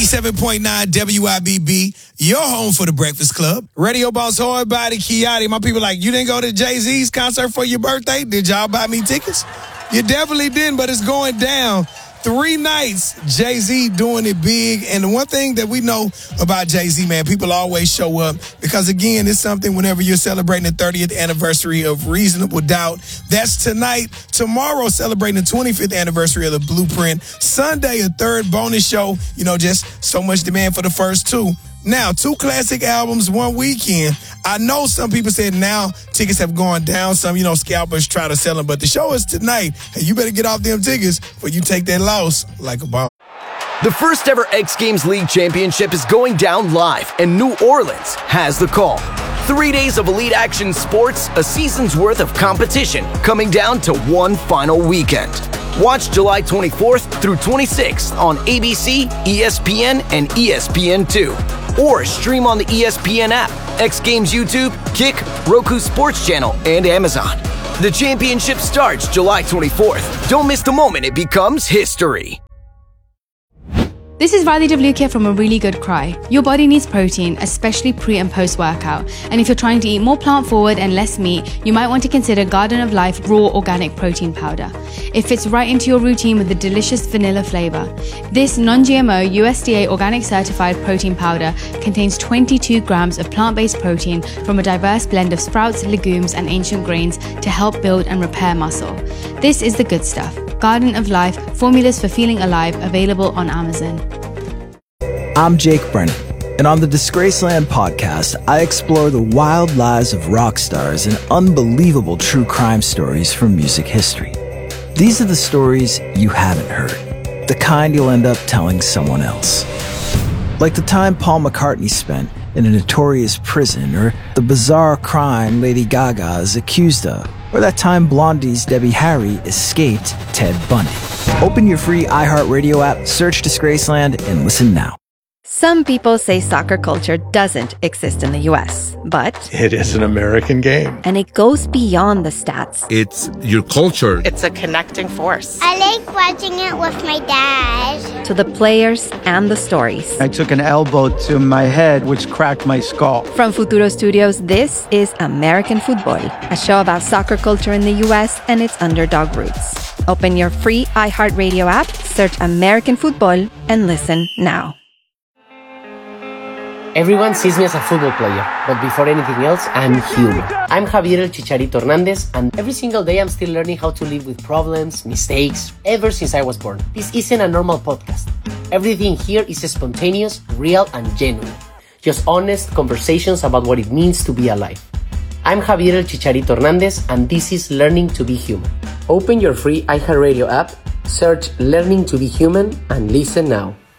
97.9 WIBB, your home for the Breakfast Club. Radio boss Hard Body Kiati. My people like, you didn't go to Jay-Z's concert for your birthday? Did y'all buy me tickets? You definitely didn't, but it's going down. 3 nights, Jay-Z doing it big. And the one thing that we know about Jay-Z, man, people always show up because, again, it's something whenever you're celebrating the 30th anniversary of Reasonable Doubt. That's tonight. Tomorrow, celebrating the 25th anniversary of The Blueprint. Sunday, a third bonus show. You know, just so much demand for the first 2. Now, 2 classic albums, 1 weekend. I know some people said now tickets have gone down. Some, scalpers try to sell them. But the show is tonight. And you better get off them tickets before you take that loss like a bomb. The first ever X Games League Championship is going down live, and New Orleans has the call. 3 days of elite action sports, a season's worth of competition, coming down to one final weekend. Watch July 24th through 26th on ABC, ESPN, and ESPN2. Or stream on the ESPN app, X Games YouTube, Kick, Roku Sports Channel, and Amazon. The championship starts July 24th. Don't miss the moment it becomes history. This is Radhi Devlukia from A Really Good Cry. Your body needs protein, especially pre and post workout. And if you're trying to eat more plant forward and less meat, you might want to consider Garden of Life Raw Organic Protein Powder. It fits right into your routine with a delicious vanilla flavor. This non-GMO USDA organic certified protein powder contains 22 grams of plant-based protein from a diverse blend of sprouts, legumes, and ancient grains to help build and repair muscle. This is the good stuff. Garden of Life, formulas for feeling alive, available on Amazon. I'm Jake Brennan, and on the Disgraceland podcast, I explore the wild lives of rock stars and unbelievable true crime stories from music history. These are the stories you haven't heard, the kind you'll end up telling someone else. Like the time Paul McCartney spent in a notorious prison, or the bizarre crime Lady Gaga is accused of, or that time Blondie's Debbie Harry escaped Ted Bundy. Open your free iHeartRadio app, search Disgraceland, and listen now. Some people say soccer culture doesn't exist in the U.S., but it is an American game. And it goes beyond the stats. It's your culture. It's a connecting force. I like watching it with my dad. To the players and the stories. I took an elbow to my head, which cracked my skull. From Futuro Studios, this is American Football, a show about soccer culture in the U.S. and its underdog roots. Open your free iHeartRadio app, search American Football, and listen now. Everyone sees me as a football player, but before anything else, I'm human. I'm Javier El Chicharito Hernandez, and every single day I'm still learning how to live with problems, mistakes, ever since I was born. This isn't a normal podcast. Everything here is spontaneous, real, and genuine. Just honest conversations about what it means to be alive. I'm Javier El Chicharito Hernandez, and this is Learning to be Human. Open your free iHeartRadio app, search Learning to be Human, and listen now.